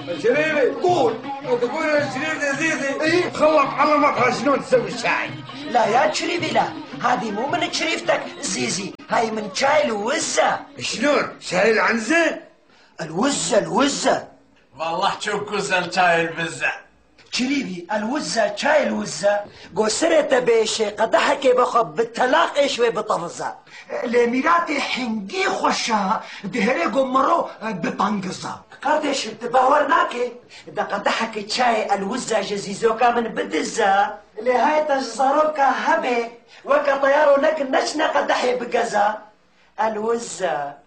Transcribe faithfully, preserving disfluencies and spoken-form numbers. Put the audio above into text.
شريفي قول. تقول يا شريف يا سيدي ايه؟ خلط علمك شلون تسوي الشاي. لا يا شريفي لا، هذه مو من شريفتك زيزي، هاي من شاي الوزة. شلون؟ شاي العنزة؟ الوزة الوزة. والله شوف كوزة شاي البزة. شريفي الوزة شاي الوزة قوسرة بيشي قدحكي بخب بالتلاقي شوي بطفزة لميراتي حنجي خوشا دهري قمرو بطنقزة قردش تباورناكي دا قدحكي شاي الوزة جزيزوكا من بدزة لهاي تجزاروكا هبي وكا طيارو لك نشنا قدحي بقزة الوزة